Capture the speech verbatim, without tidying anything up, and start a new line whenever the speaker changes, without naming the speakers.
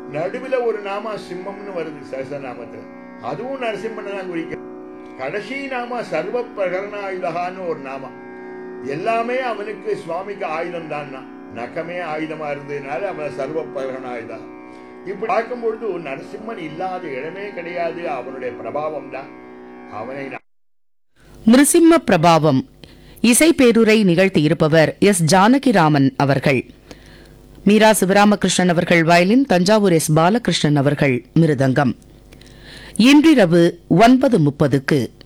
நடுவில் ஒரு நாமா சிம்மம்னு வருது சஹஸ்ரநாமத்தில், அதுவும் நரசிம்மனை தான் குறிக்க. கடைசி நாமா சர்வ பிரகரணாயுதகான்னு ஒரு நாமா. எல்லாமே அவனுக்கு சுவாமிக்கு ஆயுதம் தான். நகமே ஆயுதமா இருந்ததுனால அவன் சர்வ பிரகரணாயுதம். இப்படி பார்க்கும்பொழுது நரசிம்மன் இல்லாத இடமே கிடையாது. அவனுடைய பிரபாவம் தான் அவனை.
நிருசிம்ம பிரபாவம் இசை பேருரை நிகழ்த்தியிருப்பவர் எஸ் ஜானகிராமன் அவர்கள். மீரா சிவராமகிருஷ்ணன் அவர்கள் வயலின், தஞ்சாவூர் எஸ் பாலகிருஷ்ணன் அவர்கள் மிருதங்கம். இன்றிரவு ஒன்பது முப்பதுக்கு